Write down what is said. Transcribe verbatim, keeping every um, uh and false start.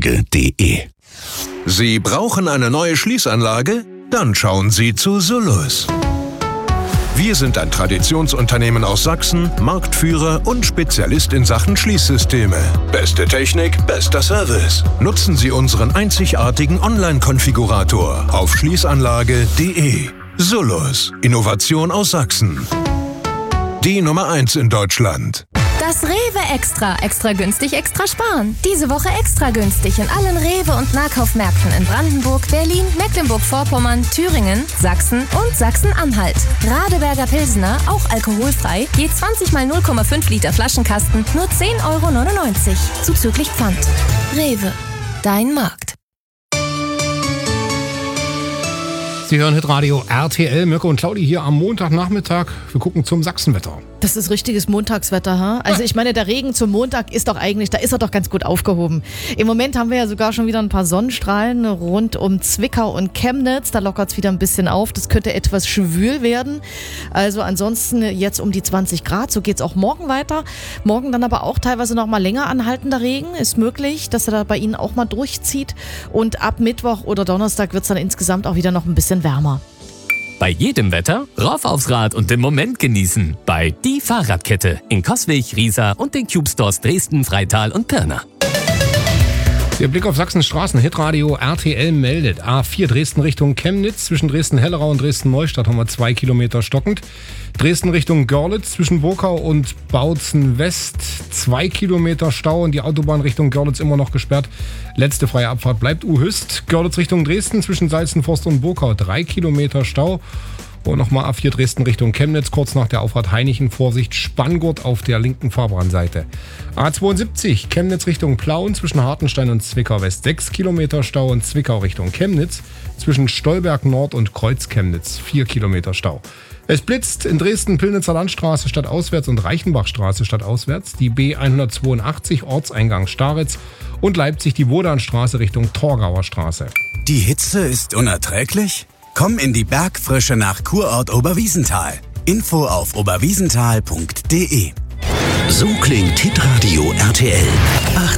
Schließanlage punkt de. Sie brauchen eine neue Schließanlage? Dann schauen Sie zu Sullus. Wir sind ein Traditionsunternehmen aus Sachsen, Marktführer und Spezialist in Sachen Schließsysteme. Beste Technik, bester Service. Nutzen Sie unseren einzigartigen Online-Konfigurator auf Schließanlage punkt de. Sullus, Innovation aus Sachsen. Die Nummer eins in Deutschland. Das Rewe Extra. Extra günstig, extra sparen. Diese Woche extra günstig in allen Rewe- und Nahkaufmärkten in Brandenburg, Berlin, Mecklenburg-Vorpommern, Thüringen, Sachsen und Sachsen-Anhalt. Radeberger Pilsener, auch alkoholfrei, je zwanzig mal null Komma fünf Liter Flaschenkasten, nur zehn Euro neunundneunzig. Zuzüglich Pfand. Rewe. Dein Markt. Sie hören Hitradio R T L. Mirko und Claudi hier am Montagnachmittag. Wir gucken zum Sachsenwetter. Das ist richtiges Montagswetter, ha? Also ich meine, der Regen zum Montag ist doch eigentlich, da ist er doch ganz gut aufgehoben. Im Moment haben wir ja sogar schon wieder ein paar Sonnenstrahlen rund um Zwickau und Chemnitz. Da lockert es wieder ein bisschen auf. Das könnte etwas schwül werden. Also ansonsten jetzt um die zwanzig Grad. So geht es auch morgen weiter. Morgen dann aber auch teilweise noch mal länger anhaltender Regen. Ist möglich, dass er da bei Ihnen auch mal durchzieht. Und ab Mittwoch oder Donnerstag wird es dann insgesamt auch wieder noch ein bisschen wärmer. Bei jedem Wetter rauf aufs Rad und den Moment genießen. Bei Die Fahrradkette in Coswig, Riesa und den Cube Stores Dresden, Freital und Pirna. Der Blick auf Sachsens Straßen. Hitradio R T L meldet. A vier Dresden Richtung Chemnitz. Zwischen Dresden-Hellerau und Dresden-Neustadt haben wir zwei Kilometer stockend. Dresden Richtung Görlitz zwischen Burkau und Bautzen West. Zwei Kilometer Stau und die Autobahn Richtung Görlitz immer noch gesperrt. Letzte freie Abfahrt bleibt Uhüst. Görlitz Richtung Dresden zwischen Salzenforst und Burkau. Drei Kilometer Stau. Und nochmal A vier Dresden Richtung Chemnitz, kurz nach der Auffahrt Hainichen, Vorsicht, Spanngurt auf der linken Fahrbahnseite. A zweiundsiebzig, Chemnitz Richtung Plauen, zwischen Hartenstein und Zwickau West, sechs Kilometer Stau und Zwickau Richtung Chemnitz, zwischen Stolberg Nord und Kreuz Chemnitz, vier Kilometer Stau. Es blitzt in Dresden Pillnitzer Landstraße stadtauswärts und Reichenbachstraße stadtauswärts, die B hundertzweiundachtzig Ortseingang Staritz und Leipzig die Wodanstraße Richtung Torgauer Straße. Die Hitze ist unerträglich? Komm in die Bergfrische nach Kurort Oberwiesenthal. Info auf oberwiesenthal punkt de. So klingt Hitradio R T L.